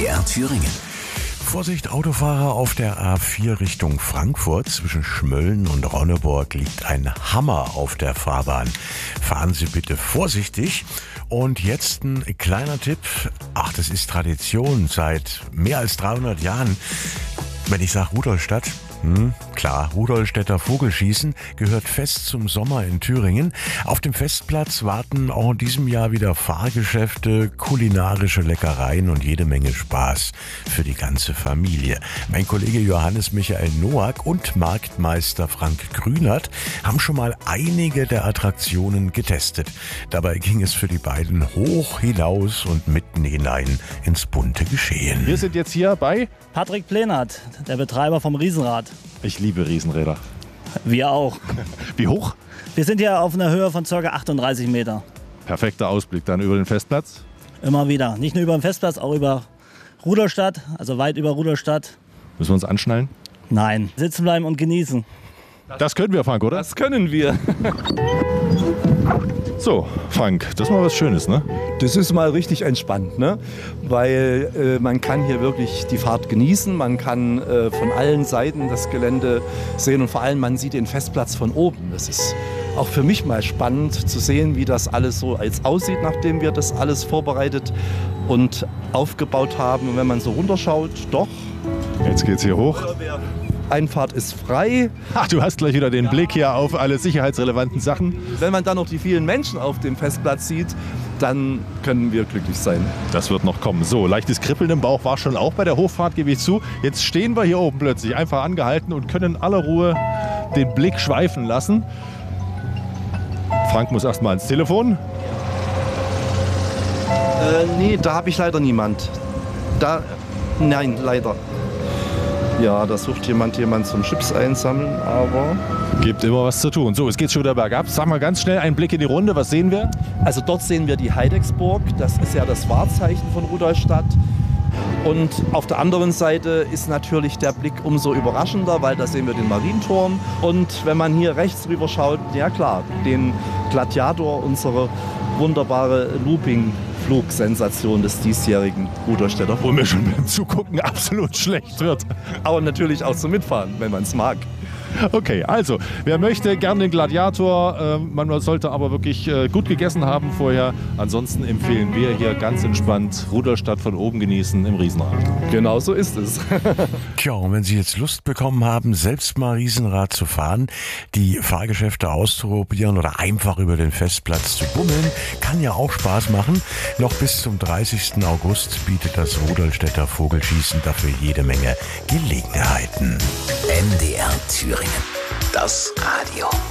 MDR Thüringen. Vorsicht, Autofahrer auf der A4 Richtung Frankfurt. Zwischen Schmölln und Ronneburg liegt ein Hammer auf der Fahrbahn. Fahren Sie bitte vorsichtig. Und jetzt ein kleiner Tipp. Ach, das ist Tradition seit mehr als 300 Jahren. Wenn ich sage Rudolstadt, klar, Rudolstädter Vogelschießen gehört fest zum Sommer in Thüringen. Auf dem Festplatz warten auch in diesem Jahr wieder Fahrgeschäfte, kulinarische Leckereien und jede Menge Spaß für die ganze Familie. Mein Kollege Johannes Michael Noack und Marktmeister Frank Grünert haben schon mal einige der Attraktionen getestet. Dabei ging es für die beiden hoch hinaus und mitten hinein ins bunte Geschehen. Wir sind jetzt hier bei Patrick Plenert, der Betreiber vom Riesenrad. Ich liebe Riesenräder. Wir auch. Wie hoch? Wir sind hier auf einer Höhe von ca. 38 Meter. Perfekter Ausblick dann über den Festplatz. Immer wieder. Nicht nur über den Festplatz, auch über Rudolstadt, also weit über Rudolstadt. Müssen wir uns anschnallen? Nein, sitzen bleiben und genießen. Das können wir, Frank, oder? Das können wir. So, Frank, das ist mal was Schönes, ne? Das ist mal richtig entspannt, ne? Weil man kann hier wirklich die Fahrt genießen, man kann von allen Seiten das Gelände sehen und vor allem man sieht den Festplatz von oben. Das ist auch für mich mal spannend zu sehen, wie das alles so als aussieht, nachdem wir das alles vorbereitet und aufgebaut haben. Und wenn man so runterschaut, doch. Jetzt geht's hier hoch. Einfahrt ist frei. Ach, du hast gleich wieder den Blick hier auf alle sicherheitsrelevanten Sachen. Wenn man dann noch die vielen Menschen auf dem Festplatz sieht, dann können wir glücklich sein. Das wird noch kommen. So, leichtes Kribbeln im Bauch war schon auch bei der Hochfahrt, gebe ich zu. Jetzt stehen wir hier oben plötzlich einfach angehalten und können in aller Ruhe den Blick schweifen lassen. Frank muss erst mal ans Telefon. Nee, da habe ich leider niemand. Nein, leider. Ja, da sucht jemand zum Chips einsammeln, aber... Gibt immer was zu tun. So, es geht schon wieder bergab. Sag mal ganz schnell einen Blick in die Runde. Was sehen wir? Also dort sehen wir die Heidecksburg. Das ist ja das Wahrzeichen von Rudolstadt. Und auf der anderen Seite ist natürlich der Blick umso überraschender, weil da sehen wir den Marienturm. Und wenn man hier rechts rüber schaut, ja klar, den Gladiator, unsere wunderbare Looping-Flugsensation des diesjährigen Rudolstädter. Wo mir schon beim Zugucken absolut schlecht wird. Aber natürlich auch zum Mitfahren, wenn man es mag. Okay, also, wer möchte, gerne den Gladiator. Man sollte aber wirklich gut gegessen haben vorher. Ansonsten empfehlen wir hier ganz entspannt Rudolstadt von oben genießen im Riesenrad. Genau so ist es. Tja, und wenn Sie jetzt Lust bekommen haben, selbst mal Riesenrad zu fahren, die Fahrgeschäfte auszuprobieren oder einfach über den Festplatz zu bummeln, kann ja auch Spaß machen. Noch bis zum 30. August bietet das Rudolstädter Vogelschießen dafür jede Menge Gelegenheiten. MDR Thüringen. Das Radio.